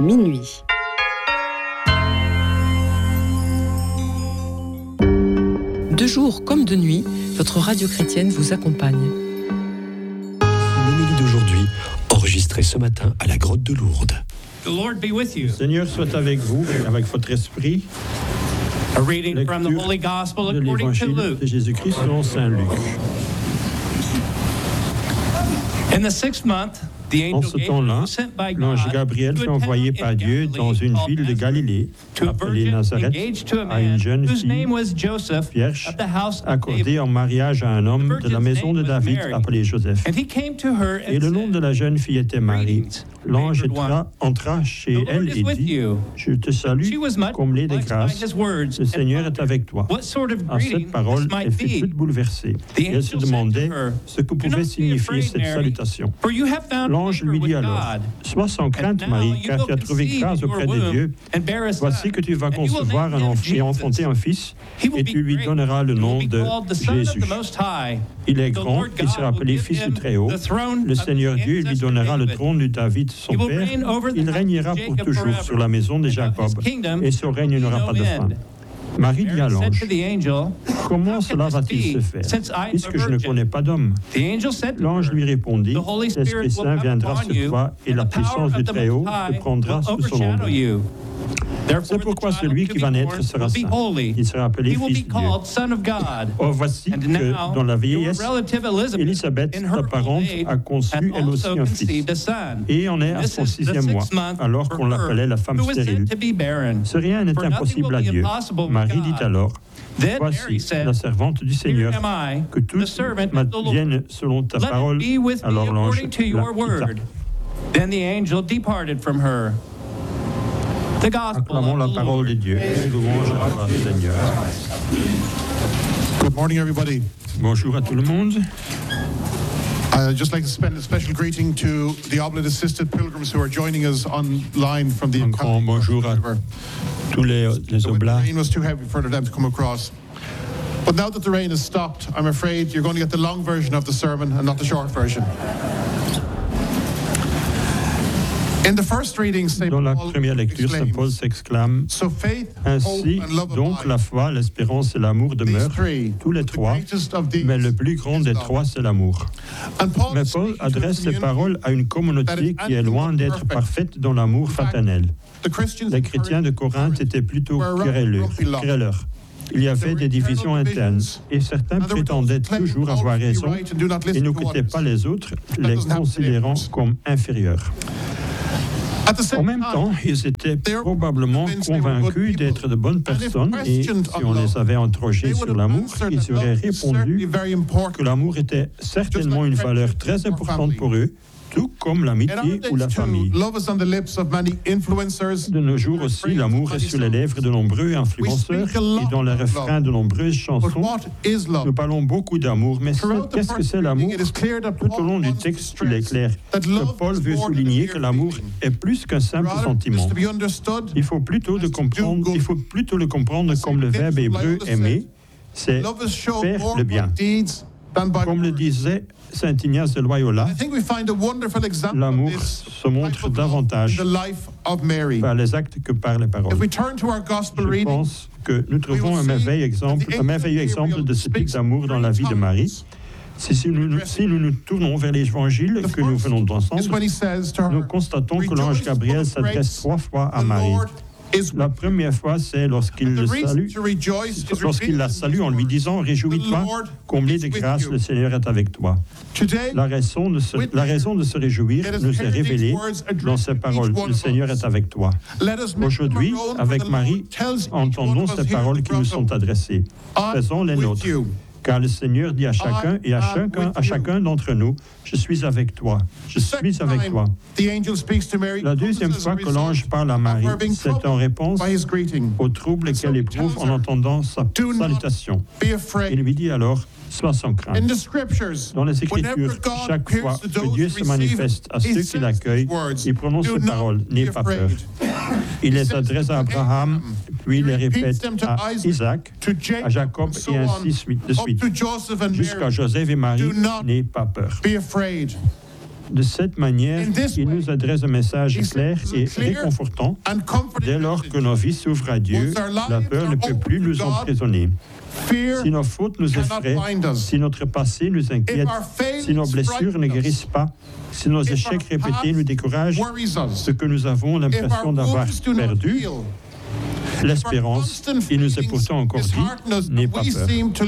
minuit. De jour comme de nuit, votre radio chrétienne vous accompagne. L'homélie d'aujourd'hui, enregistrée ce matin à la grotte de Lourdes. The Lord be with you. Le Seigneur soit avec vous, avec votre esprit. A reading from the Lecture Holy Gospel de according to l'Évangile Luke. de Jésus-Christ selon Saint Luc. In the 6th month, the En angel ce temps-là, Gabriel sent by l'ange God Gabriel to fut a envoyé town par in Dieu Galilee dans une called ville de Nazareth, Galilée, to a appelée virgin Nazareth, engaged to a à une man jeune whose fille name was Joseph vierge, of the house of accordée David. en mariage à un homme de la maison de David appelé Joseph. And he came to her Et and le nom de said, la jeune fille était Marie. L'ange entra chez "The Lord elle is et with dit, you." je te salue, She was much comblée de blessed by grâce, his words le Seigneur and est avec toi. what sort of À greeting cette parole, this might elle fut be. toute bouleversée. The Et elle se angel said demandait to her, ce que "Do pouvait not be signifier afraid, cette Mary, salutation. for you have found L'ange favor lui with dit alors, God. sois sans crainte, And Marie, now you car will tu as trouvé conceive grâce in your auprès de womb Dieu. and bear a son, Voici que tu vas and you will concevoir name him et Jesus. enfanter un fils, He will et be tu lui great. donneras le He will nom be de called the Son of Jésus. the Most High. Il est The grand, Lord il sera God appelé will Fils give du him Très-Haut. the throne Le of his Seigneur Dieu lui ancestor donnera le David. trône de David, son He will père. reign over the Il house régnera of pour Jacob toujours forever. sur la maison de And of Jacob, his kingdom et son règne will be n'aura no pas de fin. end. Marie dit à Mary said l'ange, to the angel, comment "How cela can va-t-il this se be, faire, since I am a puisque je ne virgin?" connais pas d'homme? The angel said to L'ange her, lui répondit, "The Holy Spirit l'Esprit will Saint come viendra upon sur you, toi, et and la the power puissance du of the Très-Haut Most High te prendra will sous son overshadow ombre. you. Therefore, C'est pourquoi the child celui to qui be va naître born sera will be saint. holy. Il sera appelé He will Fils be de Dieu. called Son of God. Or voici And que now, dans la your vieillesse, relative Élisabeth, in ta her old parente, age, a conçu hath elle aussi also un fils. conceived a son. Et on est à This son is the 6e mois, 6th month alors for qu'on l'appelait la her, femme who was stérile. said to be barren. Ce rien n'est For nothing impossible à will be Dieu. impossible with Marie God. dit alors, Then voici Mary said, la servante du Seigneur, "Here am I, que tout the servant of the Lord. vienne selon ta Let parole. it be with me Alors l'ange according to la your quitta. word." Then the angel departed from her. The gospel Acclamons of la the parole Lord. de Dieu. Louange à toi, Seigneur. Good morning, everybody. Bonjour à tout le monde. I'd just like to spend a special greeting to the Oblate-assisted pilgrims who are joining us online from the Un grand bonjour à tous les The oblats. rain was too heavy for them to come across. But now that the rain has stopped, I'm afraid you're going to get the long version of the sermon and not the short version. In the first reading, St. Dans la Paul première lecture, Saint Paul exclaims, s'exclame, "So faith, ainsi hope, and love donc abide. la foi, l'espérance et l'amour These demeurent, three, tous les but the trois, greatest of these mais le plus grand is des love." trois, c'est l'amour. And Paul Mais is Paul speaking to a adresse ces community paroles à une communauté qui est loin d'être parfaite dans l'amour fraternel. The Christians Les in chrétiens de Corinthe étaient plutôt querelleurs. Il y avait des divisions internes et certains prétendaient toujours avoir raison et n'écoutaient pas les autres, les considérant comme inférieurs. En même temps, ils étaient probablement convaincus d'être de bonnes personnes et si on les avait interrogés sur l'amour, ils auraient répondu que l'amour était certainement une valeur très importante pour eux, tout comme l'amitié ou la famille. De nos jours aussi, l'amour est sur les lèvres de nombreux influenceurs et dans les refrains de nombreuses chansons. Nous parlons beaucoup d'amour, mais qu'est-ce que c'est l'amour? Tout au long du texte, il est clair que Paul veut souligner que l'amour est plus qu'un simple sentiment. Il faut plutôt le comprendre comme le verbe hébreu aimer, c'est faire le bien. Comme le disait Saint Ignace de Loyola, l'amour se montre davantage par les actes que par les paroles. Je pense que nous trouvons un merveilleux exemple de ce type d'amour dans la vie de Marie. Si nous nous tournons vers l'évangile que nous venons d'entendre, nous constatons que l'ange Gabriel s'adresse 3 fois à Marie. La première fois, c'est lorsqu'il la salue en lui disant « Réjouis-toi, comblée de grâce, le Seigneur est avec toi ». La raison de se réjouir nous est révélée dans ces paroles « Le Seigneur est avec toi ». Aujourd'hui, avec Marie, entendons ces paroles qui nous sont adressées. Faisons les nôtres. Car le Seigneur dit à chacun et à chacun d'entre nous, « Je suis avec toi, je suis avec toi ». La deuxième fois que l'ange parle à Marie, c'est en réponse au trouble qu'elle éprouve en entendant sa salutation. Il lui dit alors, « Sois sans crainte ». Dans les Écritures, chaque fois que Dieu se manifeste à ceux qui l'accueillent, il prononce ces paroles, « N'aie pas peur ». Il les adresse à Abraham, puis il les répète à Isaac, à Jacob et ainsi de suite, jusqu'à Joseph et Marie, « N'aie pas peur ». De cette manière, il nous adresse un message clair et réconfortant. Dès lors que nos vies s'ouvrent à Dieu, la peur ne peut plus nous emprisonner. Si nos fautes nous effraient, si notre passé nous inquiète, si nos blessures ne guérissent pas, si nos échecs répétés nous découragent, ce que nous avons l'impression d'avoir perdu, l'espérance, qui nous est pourtant encore dit, n'est pas peur.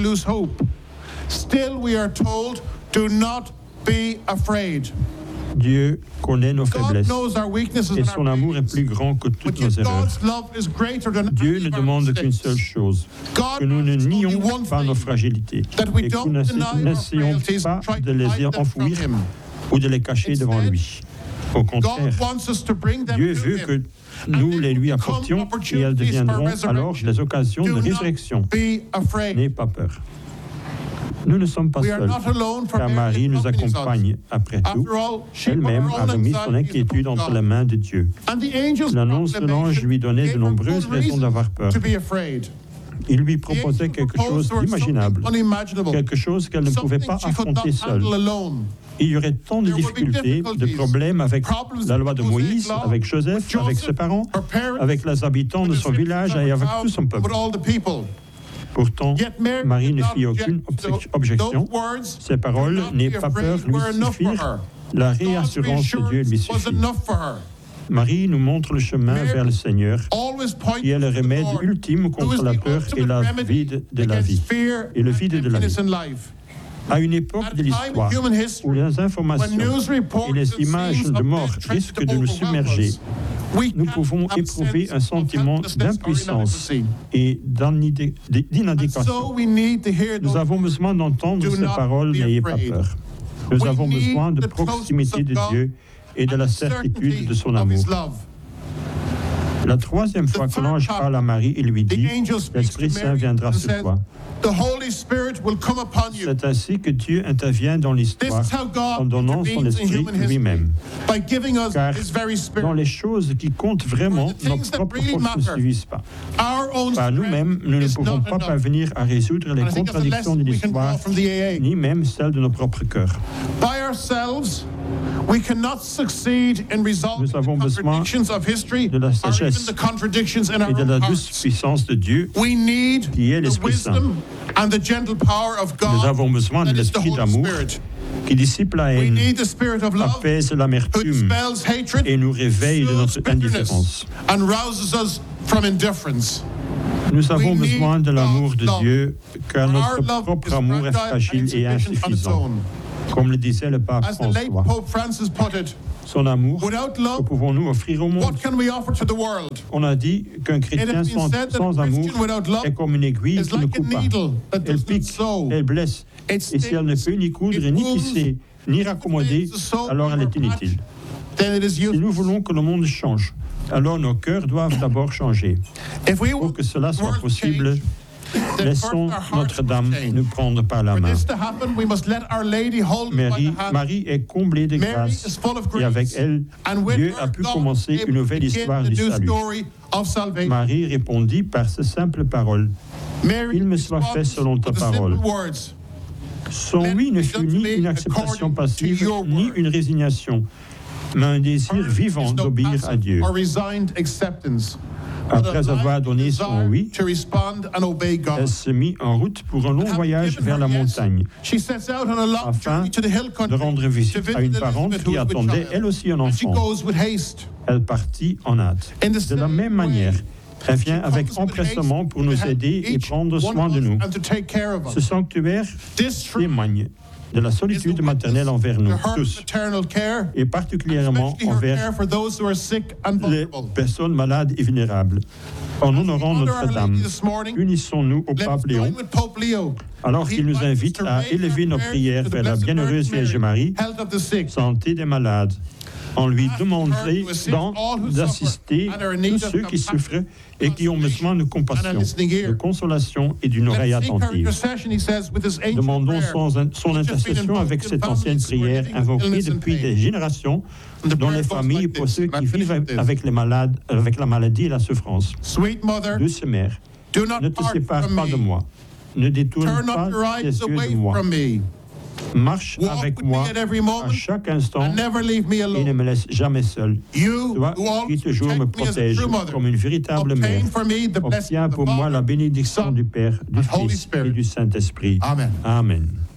Still, we are told, do not be afraid. Dieu connaît nos faiblesses et son amour est plus grand que toutes nos erreurs. Dieu ne demande qu'une seule chose, que nous ne nions pas nos fragilités et que nous n'essayons pas de les enfouir ou de les cacher devant lui. Au contraire, Dieu veut que nous les lui apportions et elles deviendront alors les occasions de résurrection. N'aie pas peur. Nous ne sommes pas seuls, car Marie nous accompagne. Après tout, elle-même a remis son inquiétude entre les mains de Dieu. L'annonce de l'ange lui donnait de nombreuses raisons d'avoir peur. Il lui proposait quelque chose d'imaginable, quelque chose qu'elle ne pouvait pas affronter seule. Il y aurait tant de difficultés, de problèmes avec la loi de Moïse, avec Joseph, avec ses parents, avec les habitants de son village et avec tout son peuple. Pourtant, Marie ne fit aucune objection. Ces paroles, n'aie pas peur, lui suffirent. La réassurance de Dieu lui suffit. Marie nous montre le chemin vers le Seigneur, qui est le remède ultime contre la peur et la vide de la vie, et le vide de la vie. À une époque de l'histoire où les informations et les images de mort risquent de nous submerger, nous pouvons éprouver un sentiment d'impuissance et d'inadéquation. Nous avons besoin d'entendre ces paroles, n'ayez pas peur. Nous avons besoin de proximité de Dieu et de la certitude de son amour. La troisième fois que l'ange parle à Marie, il lui dit, l'Esprit Saint viendra sur toi. C'est ainsi que Dieu intervient dans l'histoire en donnant son esprit lui-même. Car dans les choses qui comptent vraiment, nos propres forces ne suffisent pas. Par nous-mêmes, nous ne pouvons pas parvenir à résoudre les contradictions de l'histoire, ni même celles de nos propres cœurs. Nous avons besoin de la sagesse et de la douce puissance de Dieu qui est l'Esprit Saint. Nous avons besoin de l'esprit d'amour qui dissipe la haine, apaise l'amertume et nous réveille de notre indifférence. Nous avons besoin de l'amour de Dieu, car notre propre amour est fragile et insuffisant. Comme le disait le pape François, son amour, que pouvons-nous offrir au monde? On a dit qu'un chrétien sans amour est comme une aiguille qui ne coupe pas. Elle pique, elle blesse, et si elle ne peut ni coudre, ni tisser, ni raccommoder, alors elle est inutile. Si nous voulons que le monde change, alors nos cœurs doivent d'abord changer. Pour que cela soit possible, laissons Notre-Dame nous prendre par la main. Marie est comblée de grâce et avec elle, Dieu a pu commencer une nouvelle histoire du salut. Marie répondit par ces simples paroles. Il me soit fait selon ta parole. Son oui ne fut ni une acceptation passive, ni une résignation, mais un désir vivant d'obéir à Dieu. Après avoir donné son oui, elle se mit en route pour un long voyage vers la montagne, afin de rendre visite à une parente qui attendait elle aussi un enfant. Elle partit en hâte. De la même manière, elle vient avec empressement pour nous aider et prendre soin de nous. Ce sanctuaire témoigne de la solitude maternelle envers nous tous, et particulièrement envers les personnes malades et vulnérables. En honorant Notre-Dame, unissons-nous au pape Léon, alors qu'il nous invite à élever nos prières vers la bienheureuse Vierge Marie, santé des malades, en lui demandant d'assister tous ceux qui souffrent et qui ont besoin de compassion, de consolation et d'une oreille attentive. Demandons son intercession avec cette ancienne prière invoquée depuis des générations dans les familles pour ceux qui vivent avec la maladie et la souffrance. Douce Mère, ne te sépare pas de moi. Ne détourne pas tes yeux de moi. Marche avec moi à chaque instant et ne me laisse jamais seul. Toi qui toujours me protège comme une véritable mère, obtiens pour moi la bénédiction du Père, du Fils et du Saint-Esprit. Amen.